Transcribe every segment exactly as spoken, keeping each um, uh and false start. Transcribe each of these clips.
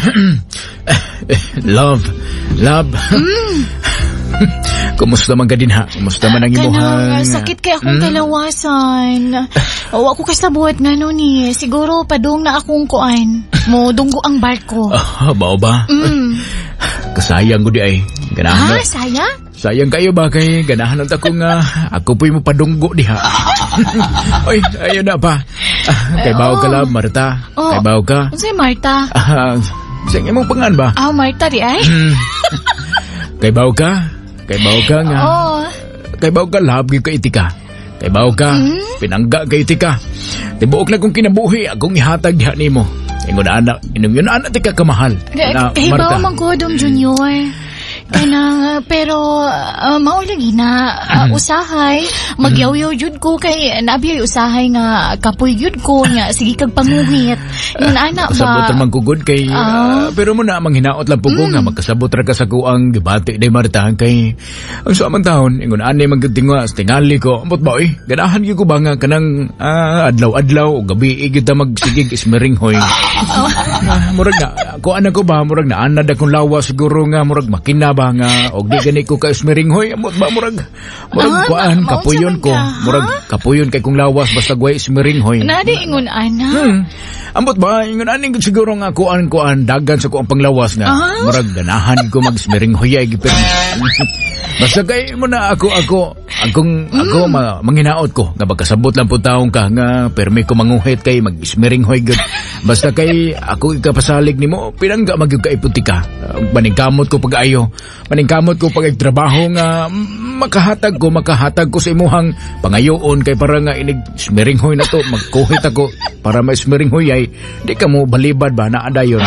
Love, love. Mm. Kumusta man ka din ha? Kumusta man ang imuhang... Kanang sakit kay akong Hmm? kalawasan. O ako kasabuhat nga nun eh. Siguro padung na akong kuan. Mo dunggo ang barko. Ah, bao ba? Mm. Kasayang ko di ay. Ganahan Ha? na. Sayang? Sayang kayo ba kay ganahan at ako nga ako po'y mo padunggo diha. Oy, ayun na pa. Ah, kay bao ka lang, Marta. Oh. Kay bao ka. Ano sa'yo, Marta? Ah, siyang imong pangan ba? Ah, Marta di ay? Hmm. Kay bao ka. Kay bao ka nga. Oo. Kay bao ka labgi ka itika. Kay bao ka. Hmm? Pinangga ka itika. Tibuok na kung kinabuhi akong ihatag diha nimo. Ingon na anak, inong yun anak tika kamahal. Na, Kay Marta. ba man ko dong Junior? Kanang pero uh, mao lagi na uh, usahay magyaw-yaw jud ko kay nabiya usahay nga kapoy jud ko nga sige kag panguhit yan ana Kasabot ba naman kugod kay Ah. ah, pero mo na manghinaot lang po ko nga magkasabot ra ka sa kuang gibati day Marta kay ang sa man taon ingon ani magtingwa sa tingali ko ambot ba oy ganahan gyud ko ba nga kanang ah, adlaw-adlaw o gabi gyud ta magsigig ismering hoy. Ah, murag na ko ana ko ba murag na anad akong lawa siguro nga murag makina ba nga og di gani ko ka ismering hoy ambot ba murag murag Ah, kuan ma- kapuyon maunsa ko man ka, ha? murag kapuyon kay kung lawas basta guay ismering hoy. nadi ingon ana Hmm. Ambot ba, ingon aning siguro nga kuan-kuan dagan sa kuang panglawas nga. Ah? Murag ganahan ko magsmering huyay gipir. Basta kay mo na ako ako akong ako ma, manginaot ko nga magkasabot lang po taong ka nga permi ko manguhit kay magsmering hoy gud. Basta kay ako ikapasalig nimo pinangga magyud ka iputika. Uh, maningkamot ko pag-ayo. Maningkamot ko pag trabaho nga mm, makahatag ko makahatag ko sa imuhang pangayoon kay para nga inig smering hoy na to magkuhit ako para may smering hoy ay di ka mo balibad ba na adayon.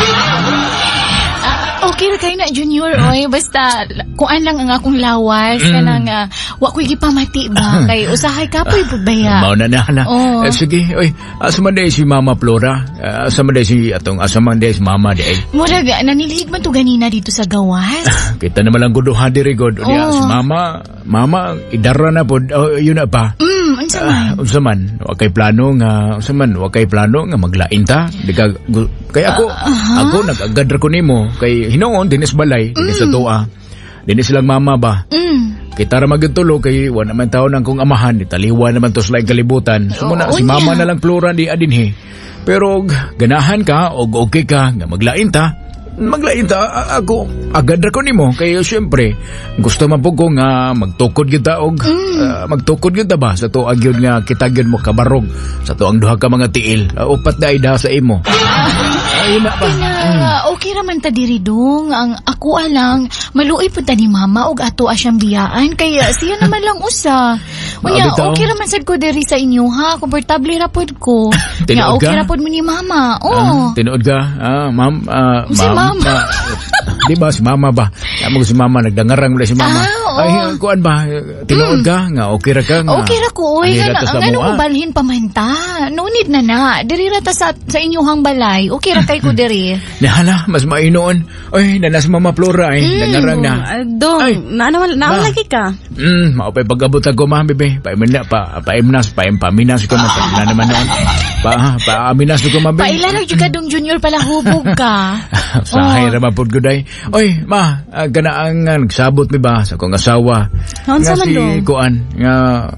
okay ra kay na Junior oy basta kuan lang ang akong lawas kanang uh, wa ko'y gipamati ba kay usahay kapoy pud baya Mao na na na. Oo. Eh, sige, oy, asa man day si Mama Flora? Uh, asa man day si atong asa man day si Mama day. murag nanilihig man to ganina dito sa gawas. Kita naman lang guduha diri god. Unya Oo. si Mama, Mama idara na pod. Oh, yun na pa. Mm, unsa man? Ah, unsa man, wa kay plano nga, unsa man, wa kay plano nga maglain ta. Di ka gu- kay ako, ako nag-agad ra ko nimo kay hinuon dinis balay, dinis sa tuwa. Dinis silang mama ba? Mm. Kita ra magtulo kay wa naman taon ang kong amahan, italiwa naman to sa laing kalibutan. So muna Oo, si mama niya. na lang Flora di adinhi. Pero g- ganahan ka o okay ka nga maglain ta. Maglain ta a- ako agad ra ko nimo kay syempre gusto man po ko nga magtukod kita og ah, magtukod kita ba sa tuag yun nga kita gyud mo kabarog sa tuang duha ka mga tiil. Ah, upat na ida sa imo. Ayun na pa. Na, okay raman ta diri dong. Ang ako alang, maluoy po ta ni mama og ato asyang biyaan. Kaya siya naman lang usa. Unya, Mabitaw. okay raman sad ko diri sa inyo ha. Komportable ra pod ko. Nga, Tinuod okay ka? ra pod mo ni mama. Ah, Oo. tinuod ka? Ah, ma'am. Ah, Si ma'am. mama. Ah, di ba si mama ba? Amo si mama nagdangarang mula si mama. Ah, oo. Ay, kuan ba? Tinuod ka nga okay ra ka nga. Okay ra ko. Uy, Ani nga ra ta sa nga mua. nung balhin pa man ta. No need na na. Diri ra ta sa, sa inyong balay. Okay ra kay ko diri. Nahala, mas mainoon. Oy, nanas mama Flora ay dangarang na. Ah, Dong, Ay. na naman na Ba? lagi ka. Hmm, maupay pag-abot ako ma'am bebe. Paimna pa, paimnas, paim paminas ko na na naman noon. Pa, paaminas ko ma'am. Pailan jud ka dong Junior pala hubog ka. Sahay ra man pud guday. Oy, ma, ah, kana ang ah, nagsabot mi ba sa kong asawa. Unsa Nga man si dong? kuan nga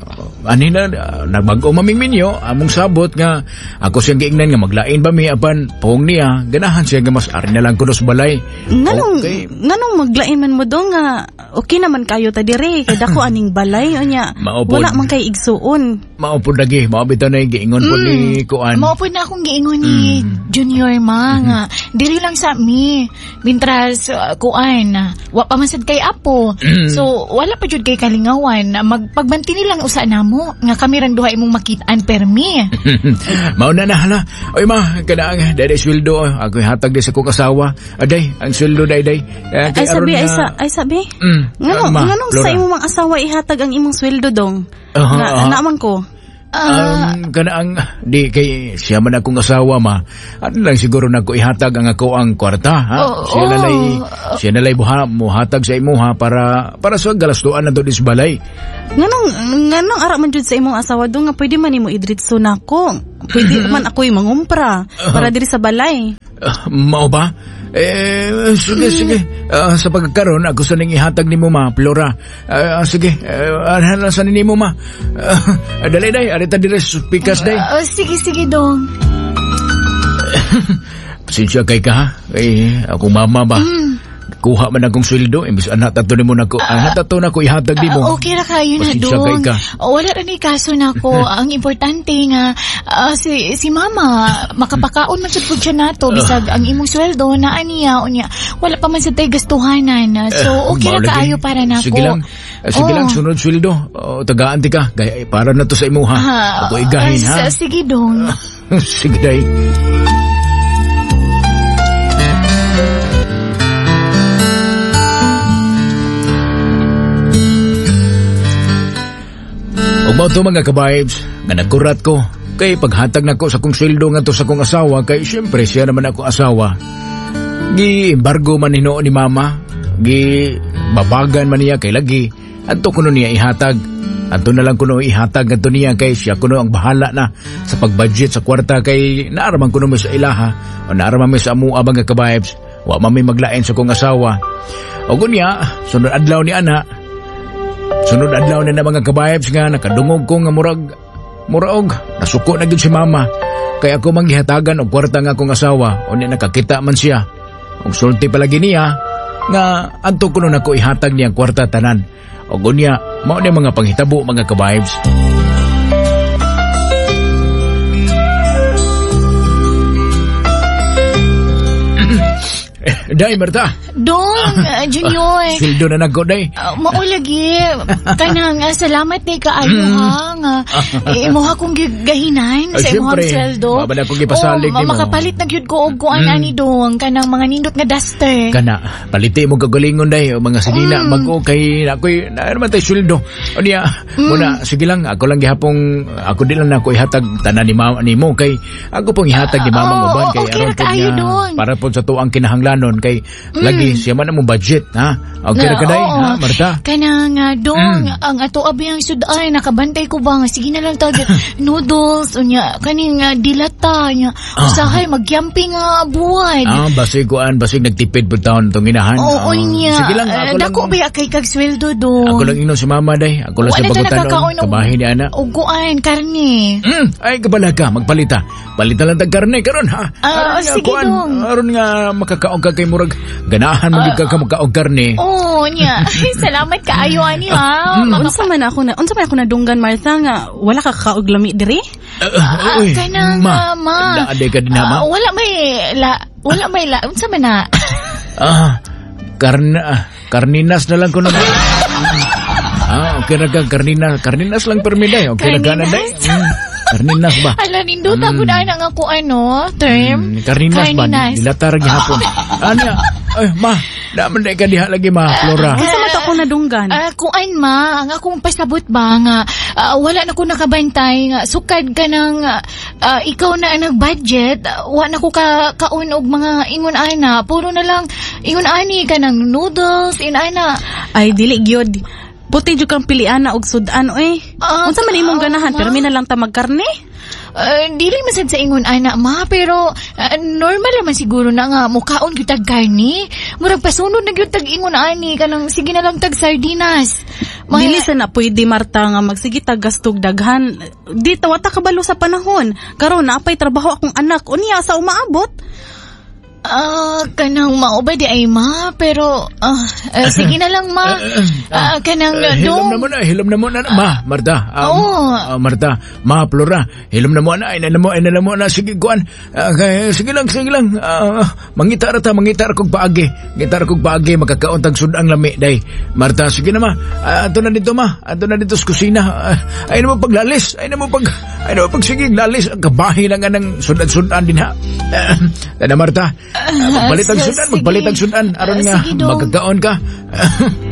ani na ah, nagbag-o maming minyo among sabot nga ako siyang giingnan nga maglain ba mi apan pong niya ganahan siya nga mas ari na lang kunos balay. Nganong Okay. nganong maglain man mo dong nga okay naman kayo ta dire kay dako aning balay unya. Maupod. Wala man kay igsuon. Mao pud lagi, mao bitaw na giingon pud ni kuan. Mao po na akong giingon ni Junior ma nga diri lang sa mi mintras uh, kuan uh, wa pa man sad kay apo so wala pa jud kay kalingawan magpagbanti nilang usa namo nga kami rang duha imong makitaan permi. Mao na na hala. Oy ma, kana ang dai sweldo ako hatag di sa kong asawa. Aday, ang sweldo dai dai. Eh, kay Ay sabi aron ay nga- sa ay sabi. Mm, Nganong ma, nganong Flora. sa imong mga asawa ihatag ang imong sweldo dong? Aha, Na aha. naman ko. Um, kana ang di kay siya man akong asawa ma. Ano lang siguro nako ihatag ang ako ang kwarta ha. Oo, siya na lay oo. siya na lay buha mo hatag sa imo ha para para sa galastuan na to dis balay. Nganong nganong ara man jud sa imong asawa dong nga pwede man nimo idritso nako. Pwede man ako'y mangumpra para diri sa balay. Ah, mao ba? Eh, sige, sige. Ah, sa pagkakaroon, ako sa ning ihatag ni mo, ma, Flora. Ah, sige, uh, ano sa ni mo, ma? Ah, dali, day. Arita dire sa pikas, day. Ah, sige, sige, dong. Pasensya kay ka, ha? Eh, ako mama ba? Mm. Kuha man akong sweldo, imbis anak tato ni mo na ko, anak tato na ko ihatag di mo. Ah, okay ra kayo na, Pasensya dong. kay ka. Oh, wala ra ni kaso na ko. Ang importante nga, ah, si, si mama, makapakaon man sad pud siya nato. Bisag ang imong sweldo, na aniya, unya, wala pa man sa tay gastuhanan. So, okay ra Mao lagi. kaayo para nako. Sige lang. Ah, sige Oh. lang, sunod sweldo. Oh, tagaan ti ka. Gaya, para na to sa imo, ha? Ah, Ako igahin, ah, ha? s- Sige, dong. Sige, day. Ug mao to mga ka-vibes, nga nagkurat ko. Kay paghatag nako sa kong sweldo nga to sa kong asawa, kay syempre siya naman ako asawa. Gi-embargo man hinoon ni mama, gi babagan man niya kay lagi. Adto kuno niya ihatag. Adto na lang kuno ihatag adto niya kay siya kuno ang bahala na sa pagbudget sa kwarta kay naaraman kuno mo sa ilaha o naaraman mo sa amu abang nga ka-vibes. Wa man may maglain sa kong asawa. O kunya, sunod adlaw ni ana, sunod adlaw na na mga kabahibs nga nakadungog ko nga murag muraog nasuko na gyud si mama kay ako manghihatagan og kwarta nga akong asawa unya nakakita man siya og sulti palagi niya nga adto kuno nako ihatag niya ang kwarta tanan og unya mao ni mga panghitabo mga kabahibs. Day, Marta. Dong, ah, Junior. Sildo na nagko, day. Uh, maulagi, kanang uh, salamat ni kaayo ha, nga eh, moha kong gahinan Ah, sa imong syempre. sweldo. Mabala kong ipasalig Oh, nimo. makapalit na gyud ko og kuan ani dong, kanang mga nindot nga duster. Kana, paliti mo kagalingon, day. O mga sinina, Mm. mag-o kay, ako'y, na naman tayo sildo. O niya, muna, sige lang, ako lang gihapong, ako din lang na ako ihatag tanan ni mama ni mo, kay, ako pong ihatag ni mama Oh, mo ba, kay, okay aron ra kaayo niya, dong. para po sa tuang kinahanglanon, kay, lagi, siya man ang budget, ha? Okay na Na, ka, day, oo. ha, Marta? Kanang uh, dong, Mm. ang ato abiyang suday, nakabantay ko ba nga, sige na lang tawag, noodles, unya, kaning uh, dilata, unya, usahay, mag-camping nga buwan. Ah, basig kuan, basig nagtipid po taon itong inahan. Oo, Ah, niya. Sige lang, ako Eh, lang. Dako ba kay kag sweldo dong? Ako lang inom si mama, day. Ako lang sa Wala na pagutanon, nakakaon og- kabahin ni ana. og kuan, karne. Mm, ay kabala ka, magpalita. Palita lang tag karne karon ha. Ah, Aron nga, sige, kuan, dong. aron nga makakaog ka kay murag ganahan mo gyud ka ka magkaog karne. Oo, niya. Salamat kaayo ani ha. Mm. Mga Unsa man ako na, unsa man ako nadunggan Martha nga wala ka kaog lami diri? Ah, Uy, kanang ma. ma. Naaday ka din ha, ma. Ah, wala may la, wala may la. Unsa man na? Ah, karna, ah, karninas na lang ko naman. Ah, okay na ka, karninas. Karninas lang permiday. Okay na ka na, day. Karninas? Mm, karninas ba? Ala nindot ako na nang ako ano, term. Mm, karninas ba? Karninas. Dilatar gihapon. Anya, ay, ma, naman day ka diha lagi, ma, Flora. Unsa man to ako nadunggan? Ah, kuan ma, ang akong pasabot ba nga ah, wala na ko nakabantay nga sukad ka ng ah, ah, ikaw na ang nag-budget, ah, wa na ko ka kaon og mga ingon ana, puro na lang ingon ani ka ng noodles, inana. Ay dili gyud. Puti jud kang pilian na og sudan oy. Ah, Unsa man imong ganahan ma? pero na lang ta magkarne? Uh, dili masad sa ingon ana ma, pero ah, normal naman siguro na nga mukaon gyud tag karni. Murag pasunod na gyud tag ingon ani kanang sige na lang tag sardinas. Mga- Dili sa na pwede Marta nga magsige tag gastog daghan. Di ta wata kabalo sa panahon. Karon naapay trabaho akong anak unya sa umaabot. Ah, kanang maubay di ay ma, pero ah, ah, sige na lang ma. Ah, kanang Uh, hilom na dong. mo na, hilom na mo na, ma, Marta. Um, Oo. ah, Marta, ma, Flora, hilom na mo na, ay na mo, ay na mo na, sige, kuan. Ah, kay, sige lang, sige lang. Ah, mangitar ta, mangitar kog paagi. Gitar kog paagi, makakauntag sudang lami, day. Marta, sige na, ma. Ah, ato na dito, ma. Ato na dito sa kusina. Ah, ay na mo paglalis, ay na mo pag, ay na mo pag, sige, lalis. Ang kabahi lang nga ng sudan-sudan din, ha. Ah, Tada, Marta. Ah, magpalit ang sige. sudan, magpalit ang sudan. Aron Ah, nga, sige, dong. magkakaon ka.